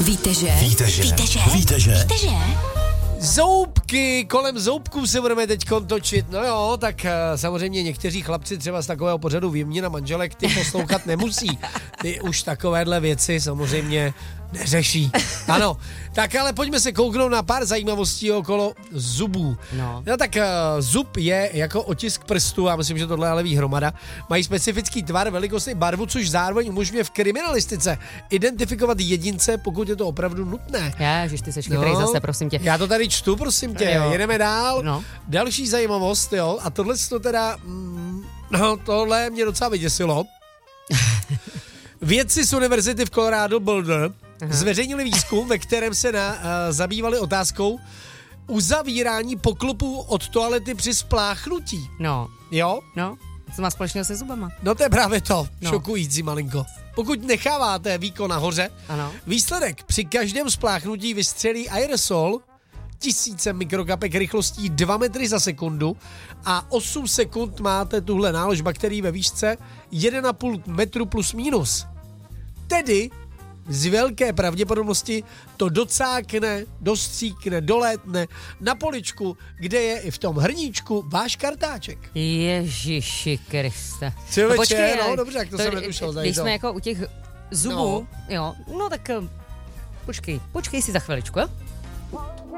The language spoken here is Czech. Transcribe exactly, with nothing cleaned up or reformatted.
Víte, že? Víte, že? Víte, že? Víte, že? Víte, že? Zoubky, kolem zoubků se budeme teď točit. No jo, tak uh, samozřejmě někteří chlapci třeba z takového pořadu Výměna manželek ty poslouchat nemusí. Ty už takovéhle věci samozřejmě neřeší. Ano, tak ale pojďme se kouknout na pár zajímavostí okolo zubů. No. No tak uh, zub je jako otisk prstu, já myslím, že tohle je ale ví hromada. Mají specifický tvar, velikost i barvu, což zároveň umožňuje v kriminalistice identifikovat jedince, pokud je to opravdu nutné. Ježiš, ty seš chytrý zase, prosím tě. Já to tady čtu, prosím tě, Jo. jedeme dál. No. Další zajímavost, jo, a tohle to teda, mm, no tohle mě docela vyděsilo. Vědci z univerzity v Colorado Boulder zveřejnili výzkum, ve kterém se na, uh, zabývali otázkou uzavírání poklopů od toalety při spláchnutí. No, Jo? no, co má společného se zubama? No to je právě to, No. šokující malinko. Pokud necháváte víko nahoře, Ano. výsledek při každém spláchnutí vystřelí aerosol tisíce mikrokapek rychlostí dva metry za sekundu a osm sekund máte tuhle nálož bakterií ve výšce jedna celá pět metru plus minus. Tedy z velké pravděpodobnosti to docákne, dostříkne, dolétne na poličku, kde je i v tom hrníčku váš kartáček. Ježiši Kriste. Člověče, no, ale dobře, jak to jsem netušel, tady Když to. jsme jako u těch zubů, no. jo, no tak eh, počkej, počkej si za chviličku, jo?